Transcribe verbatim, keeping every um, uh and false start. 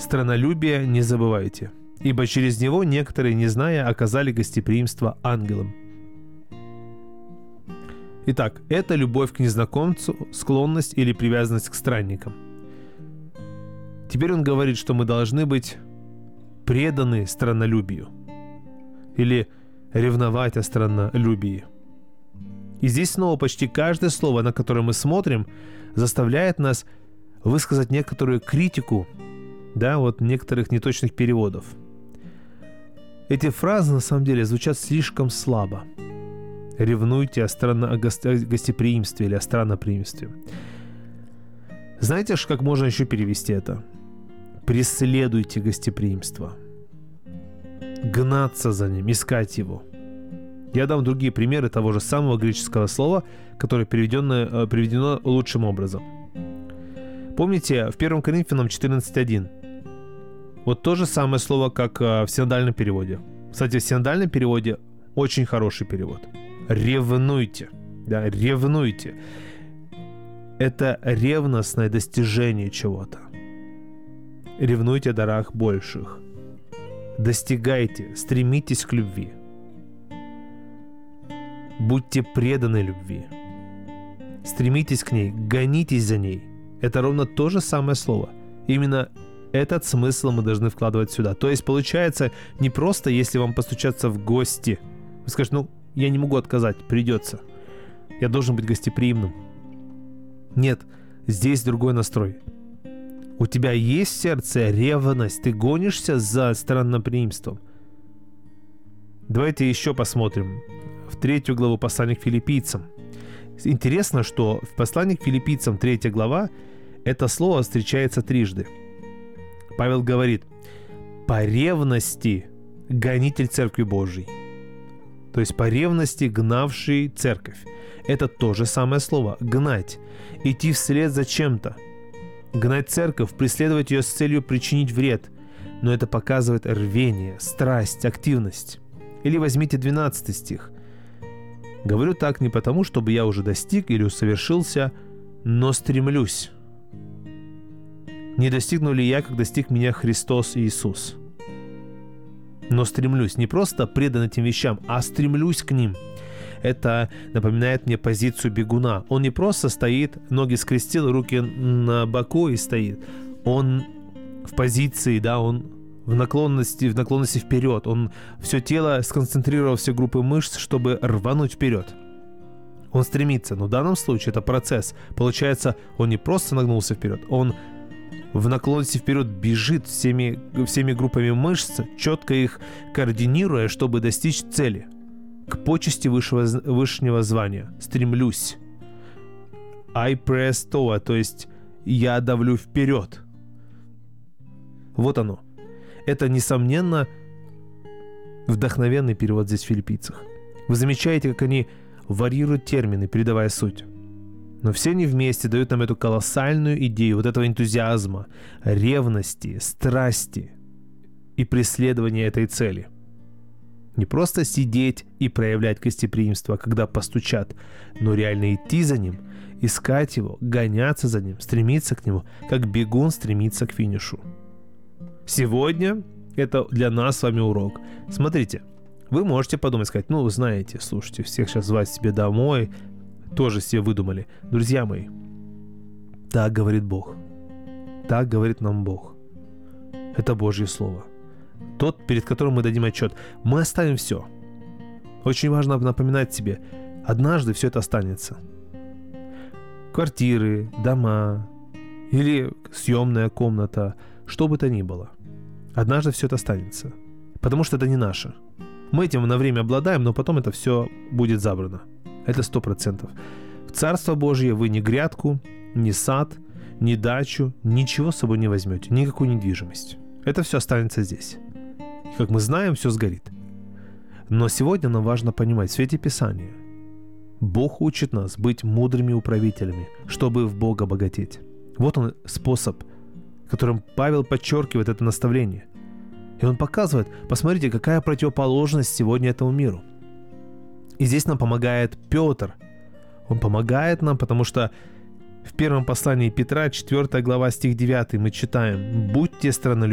странолюбие не забывайте, ибо через него некоторые, не зная, оказали гостеприимство ангелам. Итак, это любовь к незнакомцу, склонность или привязанность к странникам. Теперь он говорит, что мы должны быть преданы страннолюбию или ревновать о страннолюбии. И здесь снова почти каждое слово, на которое мы смотрим, заставляет нас высказать некоторую критику, да, вот некоторых неточных переводов. Эти фразы на самом деле звучат слишком слабо. Ревнуйте о, странно, о гостеприимстве или о странноприимстве. Знаете, как можно еще перевести это? Преследуйте гостеприимство. Гнаться за ним, искать его. Я дам другие примеры того же самого греческого слова, которое переведено, переведено лучшим образом. Помните, в первом Коринфянам четырнадцать один. Вот то же самое слово, как в синодальном переводе. Кстати, в синодальном переводе очень хороший перевод. Ревнуйте. Да, ревнуйте. Это ревностное достижение чего-то. Ревнуйте о дарах больших. Достигайте, стремитесь к любви. Будьте преданы любви. Стремитесь к ней, гонитесь за ней. Это ровно то же самое слово. Именно этот смысл мы должны вкладывать сюда. То есть получается не просто, если вам постучаться в гости. Вы скажете, ну, я не могу отказать, придется. Я должен быть гостеприимным. Нет, здесь другой настрой. У тебя есть в сердце ревность, ты гонишься за странноприимством. Давайте еще посмотрим в третью главу послания к филиппийцам. Интересно, что в послании к филиппийцам третья глава это слово встречается трижды. Павел говорит: по ревности гонитель Церкви Божией. То есть по ревности гнавший церковь. Это то же самое слово. Гнать. Идти вслед за чем-то. Гнать церковь, преследовать ее с целью причинить вред. Но это показывает рвение, страсть, активность. Или возьмите двенадцатый стих. Говорю так не потому, чтобы я уже достиг или усовершился, но стремлюсь. Не достигну ли я, как достиг меня Христос Иисус? Но стремлюсь, не просто предан этим вещам, а стремлюсь к ним. Это напоминает мне позицию бегуна. Он не просто стоит, ноги скрестил, руки на боку и стоит. Он в позиции, да, он в наклонности, в наклонности вперед. Он все тело сконцентрировал, все группы мышц, чтобы рвануть вперед. Он стремится, но в данном случае это процесс. Получается, он не просто нагнулся вперед, он в наклонности вперед бежит всеми, всеми группами мышц, четко их координируя, чтобы достичь цели. К почести высшего, высшего звания. Стремлюсь. I press toward, то есть я давлю вперед. Вот оно. Это, несомненно, вдохновенный перевод здесь в филиппийцах. Вы замечаете, как они варьируют термины, передавая суть. Но все они вместе дают нам эту колоссальную идею вот этого энтузиазма, ревности, страсти и преследования этой цели. Не просто сидеть и проявлять гостеприимство, когда постучат, но реально идти за ним, искать его, гоняться за ним, стремиться к нему, как бегун стремится к финишу. Сегодня это для нас с вами урок. Смотрите, вы можете подумать, сказать, ну, знаете, слушайте, всех сейчас звать себе домой, тоже себе выдумали. Друзья мои, так говорит Бог. Так говорит нам Бог. Это Божье Слово. Тот, перед которым мы дадим отчет. Мы оставим все. Очень важно напоминать себе, однажды все это останется. Квартиры, дома или съемная комната, что бы то ни было. Однажды все это останется. Потому что это не наше. Мы этим на время обладаем, но потом это все будет забрано. Это сто процентов. В Царство Божье вы ни грядку, ни сад, ни дачу, ничего с собой не возьмете, никакую недвижимость. Это все останется здесь. И, как мы знаем, все сгорит. Но сегодня нам важно понимать, в свете Писания Бог учит нас быть мудрыми управителями, чтобы в Бога богатеть. Вот он способ, которым Павел подчеркивает это наставление. И он показывает, посмотрите, какая противоположность сегодня этому миру. И здесь нам помогает Петр. Он помогает нам, потому что в первом послании Петра, четвёртая глава, стих девятый, мы читаем: «Будьте страннолюбивы